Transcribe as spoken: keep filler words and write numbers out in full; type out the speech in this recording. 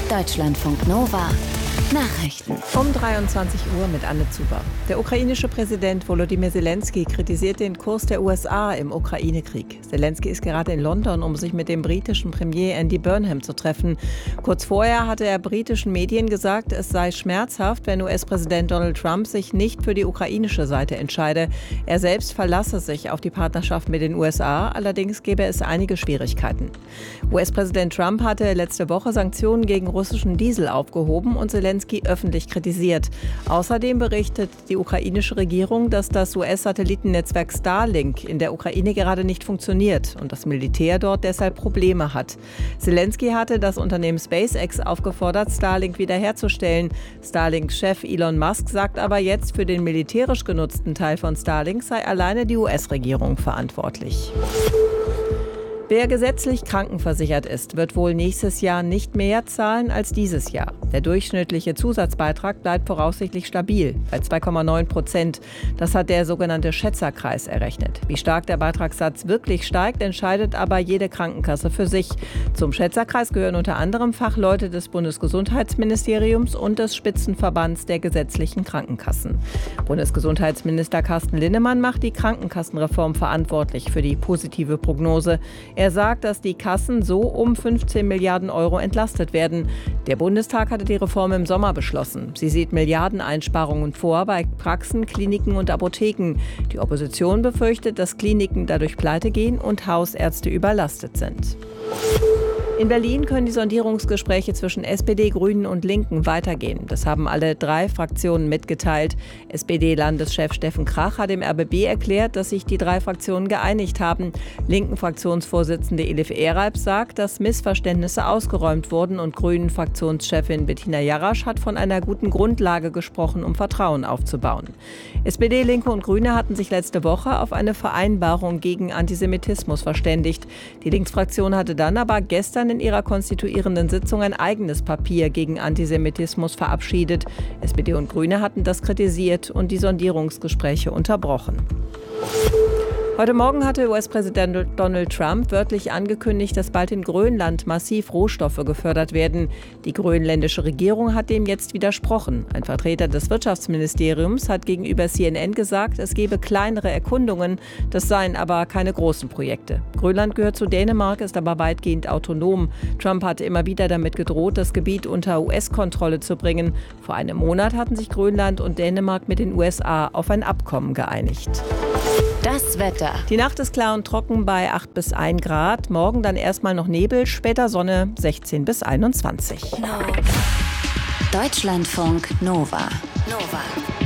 Deutschlandfunk Nova Nachrichten. Um dreiundzwanzig Uhr mit Anne Zuber. Der ukrainische Präsident Volodymyr Zelensky kritisiert den Kurs der U S A im Ukraine-Krieg. Zelensky ist gerade in London, um sich mit dem britischen Premier Andy Burnham zu treffen. Kurz vorher hatte er britischen Medien gesagt, es sei schmerzhaft, wenn U S-Präsident Donald Trump sich nicht für die ukrainische Seite entscheide. Er selbst verlasse sich auf die Partnerschaft mit den U S A, allerdings gäbe es einige Schwierigkeiten. U S-Präsident Trump hatte letzte Woche Sanktionen gegen russischen Diesel aufgehoben und Zelensky öffentlich kritisiert. Außerdem berichtet die ukrainische Regierung, dass das U S-Satellitennetzwerk Starlink in der Ukraine gerade nicht funktioniert und das Militär dort deshalb Probleme hat. Zelensky hatte das Unternehmen SpaceX aufgefordert, Starlink wiederherzustellen. Starlink-Chef Elon Musk sagt aber jetzt, für den militärisch genutzten Teil von Starlink sei alleine die U S-Regierung verantwortlich. Wer gesetzlich krankenversichert ist, wird wohl nächstes Jahr nicht mehr zahlen als dieses Jahr. Der durchschnittliche Zusatzbeitrag bleibt voraussichtlich stabil bei zwei Komma neun Prozent. Das hat der sogenannte Schätzerkreis errechnet. Wie stark der Beitragssatz wirklich steigt, entscheidet aber jede Krankenkasse für sich. Zum Schätzerkreis gehören unter anderem Fachleute des Bundesgesundheitsministeriums und des Spitzenverbands der gesetzlichen Krankenkassen. Bundesgesundheitsminister Carsten Linnemann macht die Krankenkassenreform verantwortlich für die positive Prognose. Er sagt, dass die Kassen so um fünfzehn Milliarden Euro entlastet werden. Der Bundestag hatte die Reform im Sommer beschlossen. Sie sieht Milliardeneinsparungen vor bei Praxen, Kliniken und Apotheken. Die Opposition befürchtet, dass Kliniken dadurch pleite gehen und Hausärzte überlastet sind. In Berlin können die Sondierungsgespräche zwischen S P D, Grünen und Linken weitergehen. Das haben alle drei Fraktionen mitgeteilt. S P D-Landeschef Steffen Krach hat dem R B B erklärt, dass sich die drei Fraktionen geeinigt haben. Linken-Fraktionsvorsitzende Elif Ereib sagt, dass Missverständnisse ausgeräumt wurden und Grünen-Fraktionschefin Bettina Jarasch hat von einer guten Grundlage gesprochen, um Vertrauen aufzubauen. S P D, Linke und Grüne hatten sich letzte Woche auf eine Vereinbarung gegen Antisemitismus verständigt. Die Linksfraktion hatte dann aber gestern in ihrer konstituierenden Sitzung ein eigenes Papier gegen Antisemitismus verabschiedet. S P D und Grüne hatten das kritisiert und die Sondierungsgespräche unterbrochen. Heute Morgen hatte U S-Präsident Donald Trump wörtlich angekündigt, dass bald in Grönland massiv Rohstoffe gefördert werden. Die grönländische Regierung hat dem jetzt widersprochen. Ein Vertreter des Wirtschaftsministeriums hat gegenüber C N N gesagt, es gebe kleinere Erkundungen, das seien aber keine großen Projekte. Grönland gehört zu Dänemark, ist aber weitgehend autonom. Trump hatte immer wieder damit gedroht, das Gebiet unter U S-Kontrolle zu bringen. Vor einem Monat hatten sich Grönland und Dänemark mit den U S A auf ein Abkommen geeinigt. Das Wetter. Die Nacht ist klar und trocken bei acht bis ein Grad. Morgen dann erstmal noch Nebel, später Sonne sechzehn bis einundzwanzig. Deutschlandfunk Nova. Nova.